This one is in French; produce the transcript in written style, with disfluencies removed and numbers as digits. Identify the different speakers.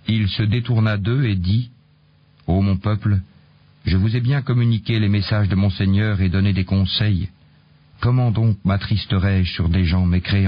Speaker 1: Il se détourna d'eux et dit, « Ô mon peuple, je vous ai bien communiqué les messages de mon Seigneur et donné des conseils. Comment donc m'attristerais-je sur des gens mécréants ?